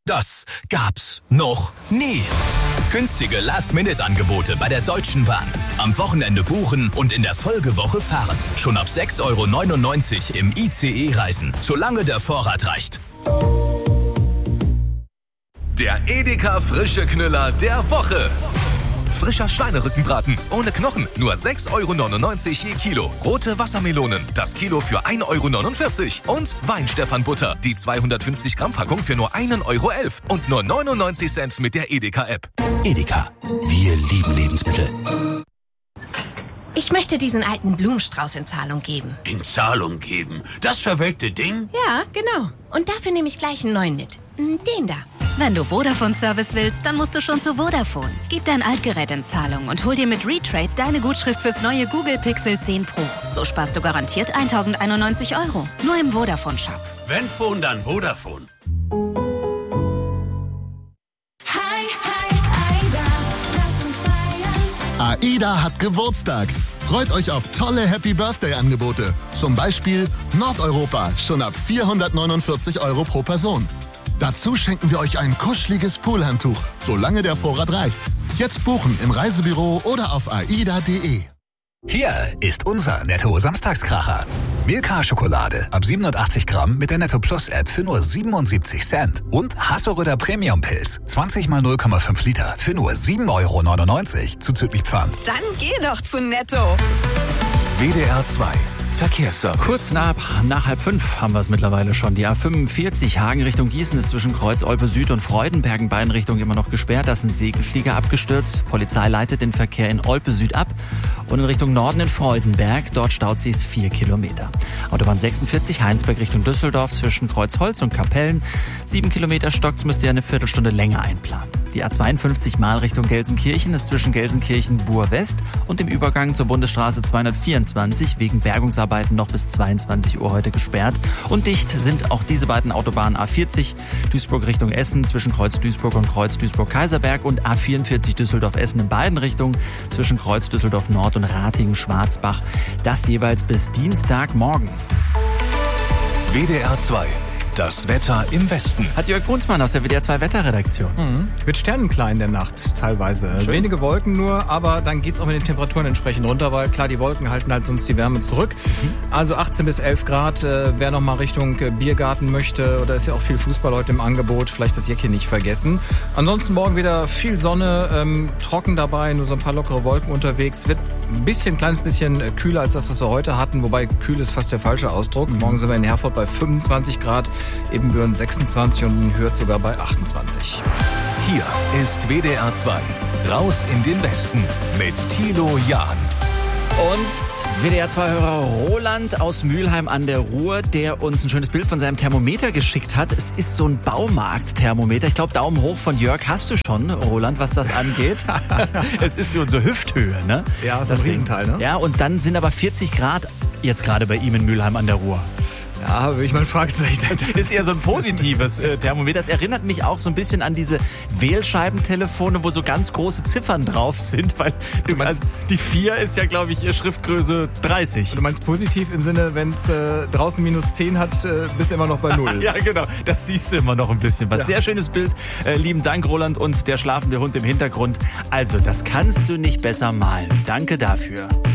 Das gab's noch nie. Günstige Last-Minute-Angebote bei der Deutschen Bahn. Am Wochenende buchen und in der Folgewoche fahren. Schon ab 6,99 € im ICE reisen, solange der Vorrat reicht. Der Edeka Frische Knüller der Woche. Frischer Schweinerückenbraten ohne Knochen, nur 6,99 € je Kilo. Rote Wassermelonen, das Kilo für 1,49 € Und Weinstefan-Butter, die 250 Gramm Packung für nur 1,11 € und nur 99 Cent mit der Edeka-App. Edeka, wir lieben Lebensmittel. Ich möchte diesen alten Blumenstrauß in Zahlung geben. In Zahlung geben? Das verwelkte Ding? Ja, genau. Und dafür nehme ich gleich einen neuen mit. Den da. Wenn du Vodafone-Service willst, dann musst du schon zu Vodafone. Gib dein Altgerät in Zahlung und hol dir mit Retrade deine Gutschrift fürs neue Google Pixel 10 Pro. So sparst du garantiert 1.091 €. Nur im Vodafone-Shop. Wenn Phone, dann Vodafone. AIDA hat Geburtstag. Freut euch auf tolle Happy-Birthday-Angebote. Zum Beispiel Nordeuropa, schon ab 449 € pro Person. Dazu schenken wir euch ein kuscheliges Poolhandtuch, solange der Vorrat reicht. Jetzt buchen im Reisebüro oder auf aida.de. Hier ist unser Netto-Samstagskracher. Milka-Schokolade ab 87 Gramm mit der Netto Plus App für nur 77 Cent. Und Hasseröder Premium Pilz 20 mal 0,5 Liter für nur 7,99 € zuzüglich Pfand. Dann geh doch zu Netto. WDR 2 Verkehrsservice. Kurz nach 4:30 haben wir es mittlerweile schon. Die A45 Hagen Richtung Gießen ist zwischen Kreuz Olpe Süd und Freudenberg in beiden Richtungen immer noch gesperrt. Da ist ein Segelflieger abgestürzt. Polizei leitet den Verkehr in Olpe Süd ab. Und in Richtung Norden in Freudenberg, dort staut sie es 4 Kilometer. Autobahn 46 Heinsberg Richtung Düsseldorf zwischen Kreuzholz und Kapellen. 7 Kilometer stockt's, müsst ihr eine Viertelstunde länger einplanen. Die A52 Mal Richtung Gelsenkirchen ist zwischen Gelsenkirchen-Buhr-West und dem Übergang zur Bundesstraße 224 wegen Bergungsarbeiten noch bis 22 Uhr heute gesperrt. Und dicht sind auch diese beiden Autobahnen A40 Duisburg Richtung Essen zwischen Kreuz Duisburg und Kreuz Duisburg-Kaiserberg und A44 Düsseldorf-Essen in beiden Richtungen zwischen Kreuz Düsseldorf-Nord und Ratingen-Schwarzbach. Das jeweils bis Dienstagmorgen. WDR 2 Das Wetter im Westen. Hat Jörg Brunsmann aus der WDR 2 Wetterredaktion. Wird sternenklar in der Nacht teilweise. Schön. Wenige Wolken nur, aber dann geht's auch mit den Temperaturen entsprechend runter, weil klar, die Wolken halten halt sonst die Wärme zurück. Also 18 bis 11 Grad. Wer noch mal Richtung Biergarten möchte, oder ist ja auch viel Fußball heute im Angebot, vielleicht das Jäckchen nicht vergessen. Ansonsten morgen wieder viel Sonne, trocken dabei, nur so ein paar lockere Wolken unterwegs. Wird ein kleines bisschen kühler als das, was wir heute hatten, wobei kühl ist fast der falsche Ausdruck. Morgen sind wir in Herford bei 25 Grad. Ebenbüren 26 und in Hürth sogar bei 28. Hier ist WDR 2 Raus in den Westen mit Thilo Jahn. Und WDR 2-Hörer Roland aus Mülheim an der Ruhr, der uns ein schönes Bild von seinem Thermometer geschickt hat. Es ist so ein Baumarkt-Thermometer. Ich glaube, Daumen hoch von Jörg hast du schon, Roland, was das angeht. Es ist so unsere Hüfthöhe, ne? Ja, das ist ein Riesenteil, ne? Ja, und dann sind aber 40 Grad jetzt gerade bei ihm in Mülheim an der Ruhr. Ja, würde ich mal ein Fragezeichen. Das ist eher so ein positives Thermometer. Das erinnert mich auch so ein bisschen an diese Wählscheibentelefone, wo so ganz große Ziffern drauf sind, weil die 4 ist ja, glaube ich, Schriftgröße 30. Du meinst positiv im Sinne, wenn es draußen minus 10 hat, bist du immer noch bei 0. Ja, genau. Das siehst du immer noch ein bisschen. Was sehr schönes Bild. Lieben Dank, Roland, und der schlafende Hund im Hintergrund. Also, das kannst du nicht besser malen. Danke dafür.